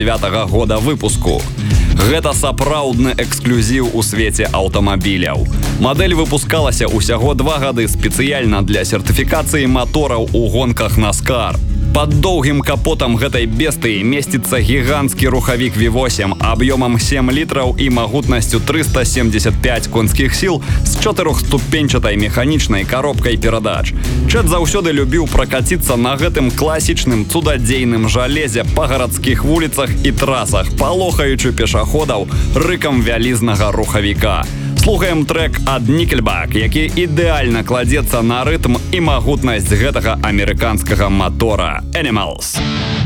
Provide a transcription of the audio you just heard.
2009 года выпуску. Гэта сапраўдны эксклюзіў у свеце аўтамабіляў. Мадэль выпускалася ўсяго 2 гады спецыяльна для сертыфікацыі матораў у гонках NASCAR. Под доўгім капотам гэтай бестыі месціцца гіганцкі рухавік V8 аб'ёмам 7 літраў і магутнасцю 375 конскіх сіл з 4-ступеньчатай механічнай коробкай перадач. Чэт заўсёды любіў пракаціцца на гэтым класічным цудадзейным жалезе па гарадскіх вуліцах і трасах, палохаючы пешаходаў рыкам вялізнага рухавіка. Слухаем трек ад Nickelback, які ідэальна кладзецца на рытм і магутнасць гэтага амерыканскага мотора Animals.